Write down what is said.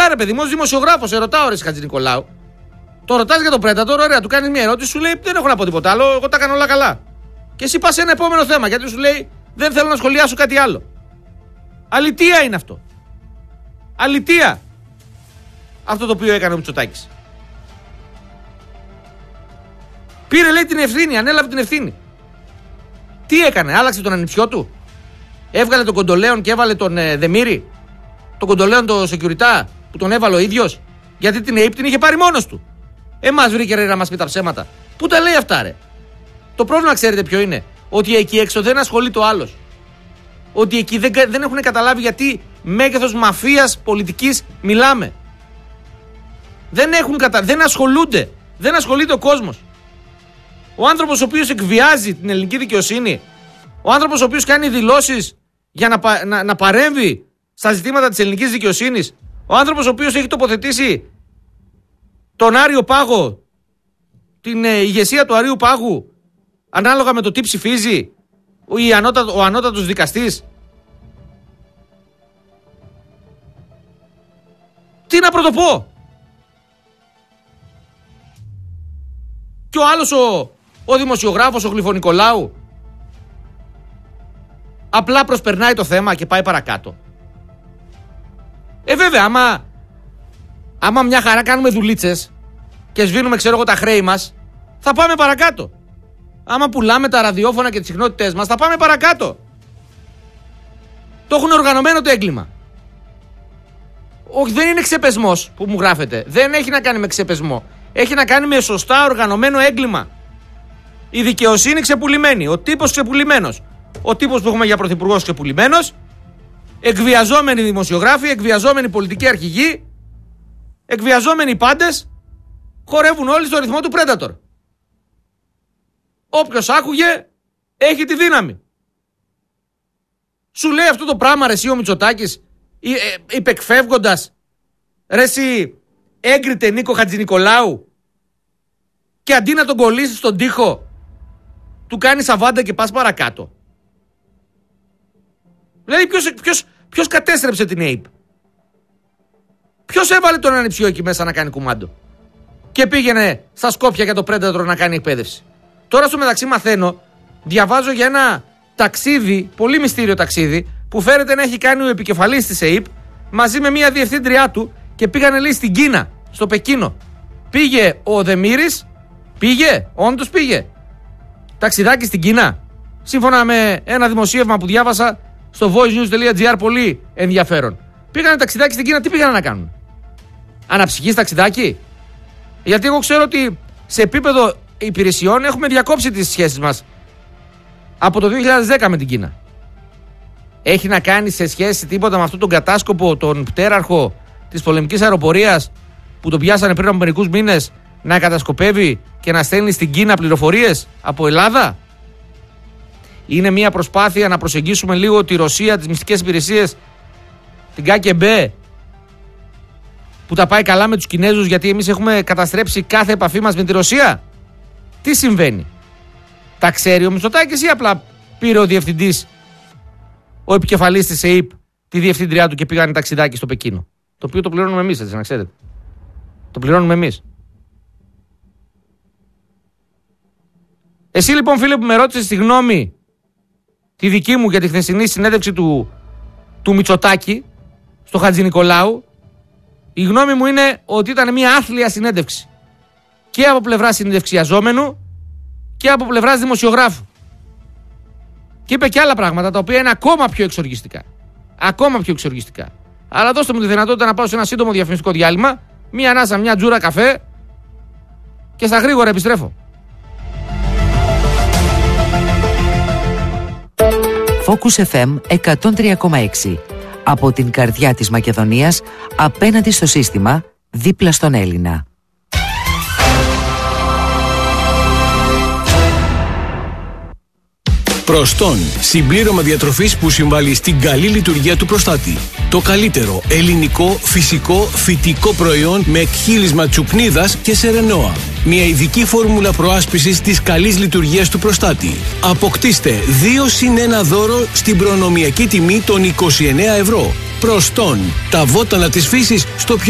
Καλά, ρε παιδί μου, ως δημοσιογράφος, ρωτάω ρε Χατζηνικολάου. Το ρωτάς για τον Predator, ωραία, του κάνεις μια ερώτηση, σου λέει δεν έχω να πω τίποτα άλλο, εγώ τα κάνω όλα καλά. Και εσύ πας σε ένα επόμενο θέμα, γιατί σου λέει δεν θέλω να σχολιάσω κάτι άλλο. Αλητεία είναι αυτό. Αλητεία. Αυτό το οποίο έκανε ο Μητσοτάκης. Πήρε, λέει, την ευθύνη, ανέλαβε την ευθύνη. Τι έκανε, άλλαξε τον ανιψιό του. Έβγαλε τον Κοντολέον και έβαλε τον Δεμήρη. Τον Κοντολέον το security που τον έβαλε ο ίδιος. Γιατί την ΑΕΠ την είχε πάρει μόνος του. Μας βρήκε ρε να μας πει τα ψέματα. Πού τα λέει αυτά ρε. Το πρόβλημα ξέρετε ποιο είναι. Ότι εκεί έξω δεν ασχολείται ο άλλος. Ότι εκεί δεν έχουν καταλάβει γιατί μέγεθος μαφίας πολιτικής μιλάμε. Δεν ασχολούνται. Δεν ασχολείται ο κόσμος. Ο άνθρωπος ο οποίος εκβιάζει την ελληνική δικαιοσύνη, ο άνθρωπος ο οποίος κάνει δηλώσεις για να παρέμβει στα ζητήματα της ελληνικής δικαιοσύνης, ο άνθρωπος ο οποίος έχει τοποθετήσει τον Άριο Πάγο, την ηγεσία του Αρείου Πάγου, ανάλογα με το τι ψηφίζει ο ανώτατος δικαστής. Τι να πρωτοπώ. Και ο άλλος ο δημοσιογράφος, ο Γλυφονικολάου, απλά προσπερνάει το θέμα και πάει παρακάτω. Βέβαια, άμα μια χαρά κάνουμε δουλίτσες και σβήνουμε, ξέρω εγώ, τα χρέη μας, θα πάμε παρακάτω. Άμα πουλάμε τα ραδιόφωνα και τις συχνότητές μας, θα πάμε παρακάτω. Το έχουν οργανωμένο το έγκλημα. Όχι, δεν είναι ξεπεσμός που μου γράφετε. Δεν έχει να κάνει με ξεπεσμό. Έχει να κάνει με σωστά οργανωμένο έγκλημα. Η δικαιοσύνη ξεπουλημένη. Ο τύπος ξεπουλημένος. Ο τύπος που έχουμε για πρωθυπουργός ξεπουλημένος. Εκβιαζόμενοι δημοσιογράφοι, εκβιαζόμενοι πολιτικοί αρχηγοί, εκβιαζόμενοι πάντες, χορεύουν όλοι στο ρυθμό του Predator. Όποιος άκουγε έχει τη δύναμη. Σου λέει αυτό το πράγμα ρε εσύ ο Μητσοτάκης, υπεκφεύγοντας, ρε εσύ έγκριτε Νίκο Χατζηνικολάου, και αντί να τον κολλήσεις στον τοίχο, του κάνει σαβάντα και πας παρακάτω. Δηλαδή ποιος κατέστρεψε την ΑΕΠ. Ποιος έβαλε τον ανιψιό εκεί μέσα να κάνει κουμάντο και πήγαινε στα Σκόπια για το Predator να κάνει εκπαίδευση. Τώρα στο μεταξύ μαθαίνω, διαβάζω για ένα ταξίδι, πολύ μυστήριο ταξίδι, που φέρεται να έχει κάνει ο επικεφαλής της ΑΕΠ μαζί με μια διευθύντριά του και πήγανε, λέει, στην Κίνα, στο Πεκίνο. Πήγε ο Δεμήρης, όντως πήγε. Ταξιδάκι στην Κίνα. Σύμφωνα με ένα δημοσίευμα που διάβασα στο voicenews.gr, πολύ ενδιαφέρον. Πήγανε ταξιδάκι στην Κίνα, τι πήγανε να κάνουν. Αναψυχής ταξιδάκι. Γιατί εγώ ξέρω ότι σε επίπεδο υπηρεσιών έχουμε διακόψει τις σχέσεις μας από το 2010 με την Κίνα. Έχει να κάνει σε σχέση τίποτα με αυτόν τον κατάσκοπο, τον πτέραρχο της πολεμικής αεροπορίας που τον πιάσανε πριν από μερικούς μήνες να κατασκοπεύει και να στέλνει στην Κίνα πληροφορίες από Ελλάδα? Είναι μια προσπάθεια να προσεγγίσουμε λίγο τη Ρωσία, τις μυστικές υπηρεσίες, την ΚΑΚΕΜΠΕ, που τα πάει καλά με τους Κινέζους, γιατί εμείς έχουμε καταστρέψει κάθε επαφή μας με τη Ρωσία? Τι συμβαίνει? Τα ξέρει ο Μητσοτάκης ή απλά πήρε ο διευθυντής, ο επικεφαλής της ΑΕΠ, τη διευθύντριά του και πήγανε ταξιδάκι στο Πεκίνο? Το οποίο το πληρώνουμε εμείς, έτσι να ξέρετε. Το πληρώνουμε εμείς. Εσύ λοιπόν, φίλε, που με ρώτησες τη γνώμη τη δική μου για τη χθεσινή συνέντευξη του Μητσοτάκη στο Χατζηνικολάου, η γνώμη μου είναι ότι ήταν μια άθλια συνέντευξη. Και από πλευράς συνεντευξιαζόμενου και από πλευράς δημοσιογράφου. Και είπε και άλλα πράγματα τα οποία είναι ακόμα πιο εξοργιστικά. Ακόμα πιο εξοργιστικά. Αλλά δώστε μου τη δυνατότητα να πάω σε ένα σύντομο διαφημιστικό διάλειμμα, μία ανάσα, μια τζούρα καφέ και στα γρήγορα επιστρέφω. Focus FM 103,6. Από την καρδιά της Μακεδονίας, απέναντι στο σύστημα, δίπλα στον Έλληνα. Προστόν, συμπλήρωμα διατροφής που συμβάλλει στην καλή λειτουργία του προστάτη. Το καλύτερο ελληνικό, φυσικό, φυτικό προϊόν με εκχύλισμα τσουκνίδας και σερενόα. Μια ειδική φόρμουλα προάσπισης της καλής λειτουργίας του προστάτη. Αποκτήστε 2+1 δώρο στην προνομιακή τιμή των 29 ευρώ. Προστόν, τα βότανα της φύσης στο πιο